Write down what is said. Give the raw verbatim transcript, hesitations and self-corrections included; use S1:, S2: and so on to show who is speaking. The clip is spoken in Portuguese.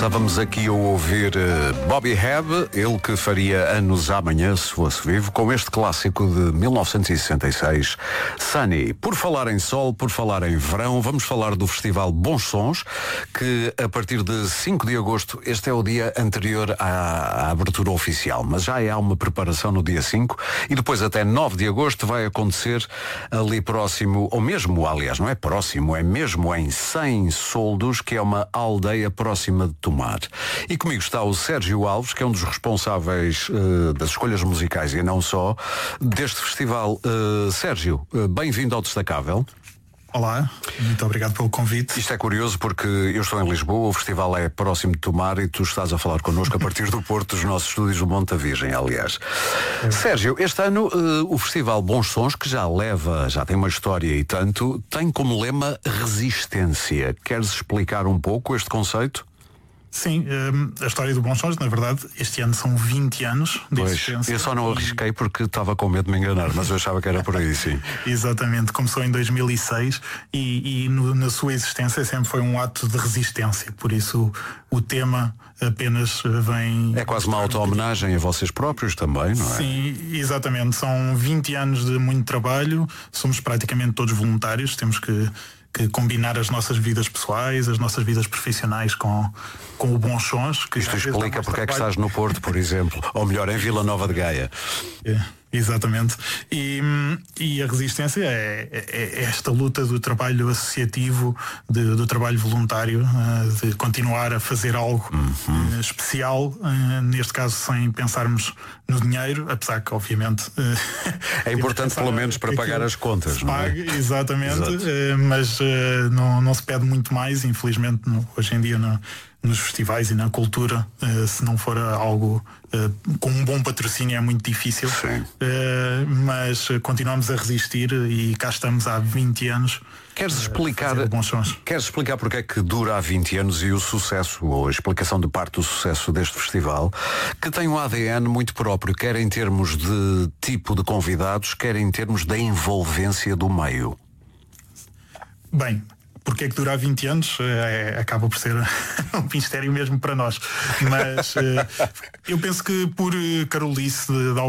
S1: Estávamos aqui a ouvir uh, Bobby Hebb, ele que faria anos amanhã, se fosse vivo, com este clássico de mil novecentos e sessenta e seis, Sunny. Por falar em sol, por falar em verão, vamos falar do Festival Bons Sons, que a partir de cinco de agosto, este é o dia anterior à, à abertura oficial, mas já há uma preparação no dia cinco e depois até nove de agosto vai acontecer ali próximo, ou mesmo, aliás, não é próximo, é mesmo em Cem Soldos, que é uma aldeia próxima de Tomar. E comigo está o Sérgio Alves, que é um dos responsáveis uh, das escolhas musicais e não só deste festival. Uh, Sérgio, uh, bem-vindo ao Destacável.
S2: Olá, muito obrigado pelo convite.
S1: Isto é curioso porque eu estou em Lisboa, o festival é próximo de Tomar e tu estás a falar connosco a partir do Porto, dos nossos estúdios do Monte da Virgem, aliás. É. Sérgio, este ano uh, o Festival Bons Sons, que já leva, já tem uma história e tanto, tem como lema resistência. Queres explicar um pouco este conceito?
S2: Sim, a história do Bons Sons, na verdade, este ano são vinte anos de
S1: pois,
S2: existência.
S1: Eu só não arrisquei porque estava com medo de me enganar, mas eu achava que era por aí, sim.
S2: Exatamente, começou em dois mil e seis e, e no, na sua existência sempre foi um ato de resistência, por isso o, o tema apenas vem...
S1: É quase uma auto-homenagem a vocês próprios também, não é?
S2: Sim, exatamente, são vinte anos de muito trabalho, somos praticamente todos voluntários, temos que... que combinar as nossas vidas pessoais, as nossas vidas profissionais com, com o Bons Sons. Que
S1: isto explica porque é que estás no Porto, por exemplo, ou melhor, em Vila Nova de Gaia.
S2: É, exatamente. E, e a resistência é, é, é esta luta do trabalho associativo, de, do trabalho voluntário, de continuar a fazer algo uhum. especial, neste caso sem pensarmos no dinheiro, apesar que obviamente
S1: é importante pelo menos para pagar as contas, não é?
S2: Pague, exatamente. Exato. Mas uh, não, não se pede muito mais, infelizmente, no, hoje em dia no, nos festivais e na cultura, uh, se não for algo uh, com um bom patrocínio é muito difícil.
S1: Sim.
S2: Uh, mas uh, continuamos a resistir e cá estamos há vinte anos.
S1: Queres explicar,
S2: uh,
S1: queres explicar porque é que dura há vinte anos e o sucesso, ou a explicação de parte do sucesso deste festival, que tem um A D N muito próprio, quer em termos de tipo de convidados, quer em termos da envolvência do meio?
S2: Bem, porque é que dura há vinte anos é, acaba por ser um mistério mesmo para nós, mas eu penso que por carolice de, de